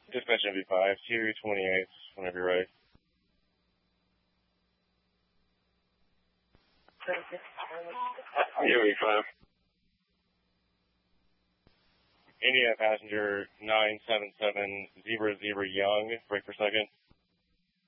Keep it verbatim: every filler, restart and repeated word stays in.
Dispatch M V five, two twenty-eight, whenever you're ready. M V five. India passenger nine seven seven zero zero Young, break for a second.